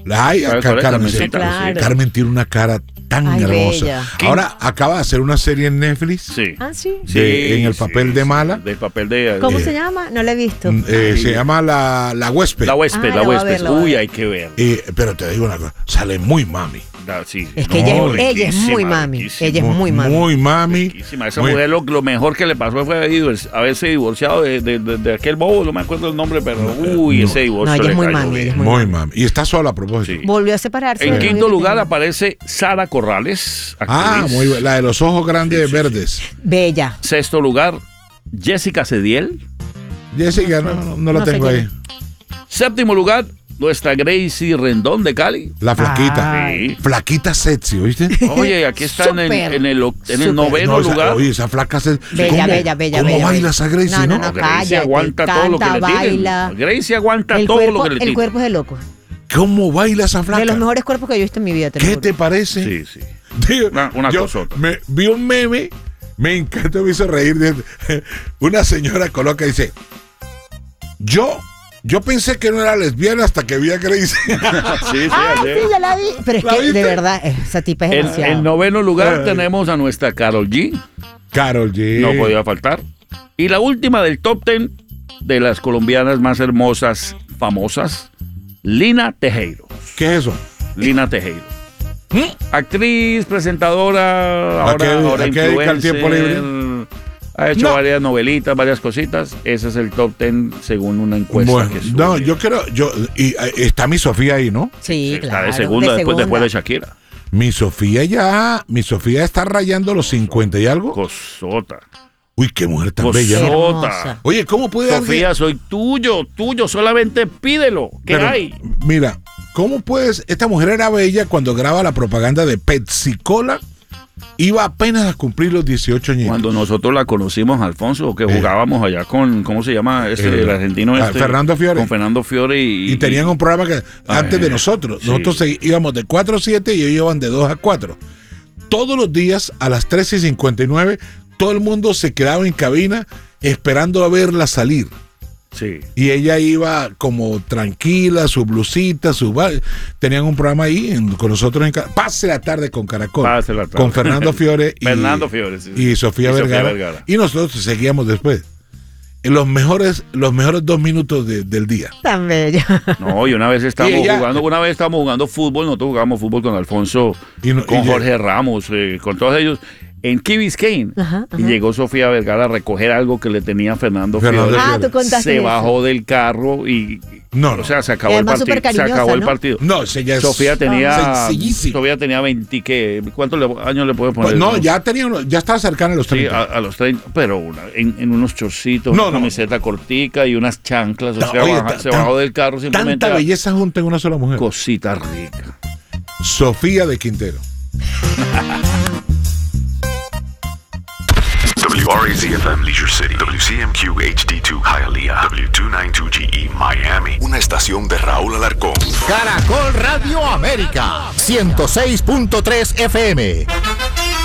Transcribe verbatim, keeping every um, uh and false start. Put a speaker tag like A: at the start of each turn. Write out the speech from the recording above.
A: Ay,
B: ¿Sabe
A: Car-
B: cuál es?
A: Carmen,
B: Carmencita,
A: sí.
C: Claro.
A: Carmen tiene una cara tan
C: Ay,
A: hermosa.
C: bella.
A: Ahora acaba de hacer una serie en Netflix.
B: Sí.
C: Ah, sí.
A: De- en el papel de mala.
B: Del papel de...
C: ¿Cómo
A: Eh,
C: se llama? No la he visto.
A: Eh,
B: Ay.
A: se llama La, la Huésped.
B: La huésped,
C: Ah,
B: la
C: la voy a
B: huésped.
C: ver, la voy a
B: Uy,
C: ver.
B: hay que ver.
A: Eh, pero te digo una cosa, sale muy mami.
B: Da- sí.
C: Es que
B: No,
C: ella, es- ella es muy
B: riquísima,
C: mami.
B: riquísima.
C: Ella es muy mami.
A: Muy mami.
B: Riquísima. Esa
A: Muy-
B: mujer lo, lo mejor que le pasó fue haber divor- haberse divorciado de, de, de, de aquel bobo, no me acuerdo el nombre, pero uy,
A: no.
B: ese divorcio
C: No, ella
B: le
C: es muy
B: cayó
C: mami,
B: bien.
C: ella es muy
A: Muy mami. Y está sola a propósito.
B: Sí.
C: Volvió a separarse.
B: En
C: del
B: quinto
C: novio que
B: lugar
C: tenía.
B: aparece Sara Corrales,
A: Ah,
B: actriz.
A: muy buena. La de los ojos grandes verdes.
C: Bella.
B: Sexto lugar, Jessica Cediel.
A: Jessica, no, no, no la
C: No sé
A: tengo
C: quién
A: ahí.
B: Séptimo lugar, nuestra Gracie Rendón de Cali.
A: La flaquita.
C: Ay.
B: Sí.
A: Flaquita sexy, ¿oíste?
B: Oye, aquí está en el,
C: Súper.
B: en el, oc- en el
C: Súper.
B: noveno
A: No, esa-
B: lugar.
A: Oye, esa flaca sexy.
C: Bella,
A: ¿Cómo,
C: bella, bella,
A: ¿Cómo
C: bella,
A: baila
C: bella.
A: esa Gracie,
C: No,
A: no?
C: no, no,
B: Gracie
C: cállate.
B: aguanta todo lo que
C: Canta,
B: le tiren.
C: baila.
B: Gracie aguanta
C: El
B: todo
C: cuerpo,
B: lo que le
C: el
B: tiren.
C: cuerpo es de loco.
A: ¿Cómo baila esa flaca?
C: De los mejores cuerpos que yo he visto en mi vida. Te lo
A: ¿Qué
C: juro.
A: te parece?
B: Sí, sí.
A: Digo,
B: Una- una
A: yo
B: cosota.
A: me, vi un meme, me encantó, me hizo reír. de- Una señora coloca y dice: Yo, yo pensé que no era lesbiana hasta que vi a Gracie.
B: Sí, sí,
C: Ah,
B: ayer.
C: sí, ya la vi. Pero es
A: ¿La
C: que,
A: viste?
C: de verdad, esa tipa es
B: En,
C: demasiado.
B: en noveno lugar
A: Ay.
B: tenemos a nuestra Karol G.
A: Karol G.
B: No podía faltar. Y la última del top ten de las colombianas más hermosas, famosas, Lina Tejero.
A: ¿Qué es eso?
B: Lina Tejero. Actriz, presentadora,
A: ¿A
B: ahora,
A: qué-
B: ahora
A: a qué dedica el
B: influencer,
A: tiempo libre?
B: Ha hecho
A: No.
B: varias novelitas, varias cositas. Ese es el top ten según una encuesta
A: Bueno,
B: que sube.
A: no, yo creo, yo, y eh, está mi Sofía ahí, ¿no?
C: Sí,
B: Está
C: claro.
B: de segunda, después,
C: segunda.
B: después de Shakira.
A: Mi Sofía ya, mi Sofía está rayando los cincuenta y algo.
B: Cosota.
A: Uy, qué mujer tan bella, ¿no?
B: Cosota.
C: Hermosa.
A: Oye, ¿cómo puede alguien-
B: Sofía, soy tuyo, tuyo, solamente pídelo. ¿Qué
A: Pero,
B: hay?
A: Mira, ¿cómo puedes? Esta mujer era bella cuando graba la propaganda de Pepsi Cola. Iba apenas a cumplir los dieciocho años.
B: Cuando nosotros la conocimos, Alfonso, que jugábamos allá con, ¿cómo se llama? Este,
A: Eh,
B: el argentino
A: ah,
B: este.
A: Fernando Fiore.
B: Con Fernando Fiore y...
A: Y tenían un programa que antes de
B: eh,
A: nosotros.
B: sí.
A: Nosotros se- íbamos de cuatro a siete y ellos iban de dos a cuatro. Todos los días a las trece y cincuenta y nueve, todo el mundo se quedaba en cabina esperando a verla salir.
B: Sí.
A: Y ella iba como tranquila, su blusita, su ba- tenían un programa ahí en- con nosotros en Ca- Pase la tarde con Caracol.
B: Pase la tarde.
A: Con Fernando Fiore y,
B: Fernando Fiore, sí, sí.
A: y Sofía
B: Y Sofía
A: Vergara.
B: Vergara.
A: Y nosotros seguíamos después. En los mejores, los mejores dos minutos de- del día.
C: Tan bella.
B: No, y una vez estábamos
A: Y ella-
B: jugando, una vez estábamos jugando fútbol, nosotros jugamos fútbol con Alfonso,
A: Y no-
B: con
A: y-
B: Jorge Ramos, eh, con todos ellos, en Key Biscayne.
C: Ajá,
B: Y
C: ajá.
B: llegó Sofía Vergara a recoger algo que le tenía Fernando,
A: Fernando
B: Fiore.
C: Ah,
A: Fiore.
C: tú contaste
B: Se
C: eso.
B: bajó del carro y,
A: No, no.
B: o sea, se acabó
C: Y
B: el
C: además
B: partido.
C: súper
B: Se
C: cariñosa,
B: acabó el
C: ¿no?
B: partido.
A: No, ese ya es-
B: Sofía tenía,
A: Sencillísimo.
B: Sofía tenía veinte, ¿qué? ¿Cuántos le- años le puedes poner?
A: Pues no, ya tenía uno- ya estaba cercana a los
B: Sí,
A: treinta.
B: a, a los treinta, pero una- en, en unos chorcitos,
A: No,
B: una
A: no.
B: camiseta cortica y unas chanclas. O
A: Ta-
B: sea,
A: oye,
B: baja-
A: ta-
B: se
A: tan-
B: bajó del carro simplemente.
A: Tanta
B: a-
A: belleza junta en una sola mujer.
B: Cosita rica.
A: Sofía de Quintero.
D: W R A Z F M Leisure City, W C M Q H D dos Hialeah, W doscientos noventa y dos G E Miami. Una estación de Raúl Alarcón.
E: Caracol Radio América ciento seis punto tres F M.